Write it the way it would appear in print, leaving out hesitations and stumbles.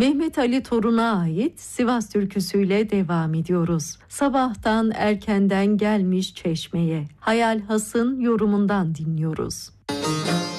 Mehmet Ali Torun'a ait Sivas türküsüyle devam ediyoruz. Sabahtan erkenden gelmiş çeşmeye, Hayal Has'ın yorumundan dinliyoruz.